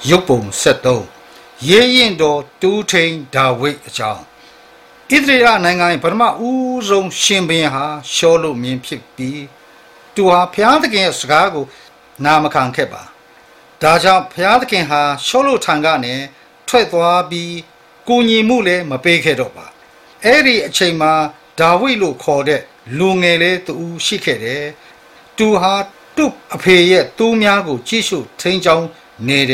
ရုပ်ပုံ73ရေးရင်တော်တူးထိန်ဒါဝိဒ်အကြောင်းဣသရေလနိုင်ငံရဲ့ပထမဦးဆုံးရှင်ဘုရင်ဟာရှောလုမင်းဖြစ်ပြီးသူဟာဘုရားသခင်ရဲ့စကားကိုနာမခံခဲ့ပါဒါကြောင့်ဘုရားသခင်ဟာရှောလုထံကနေထွက်သွားပြီးကိုညီမှုလည်းမပေးခဲ့တော့ပါအဲ့ဒီအချိန်မှာဒါဝိဒ်လို့ခေါ်တဲ့လူငယ်လေးတူရှိခဲ့တယ်သူဟာသူ့အဖေရဲ့တူးများကိုကြည့်ရှုထိန်းချောင်းနေ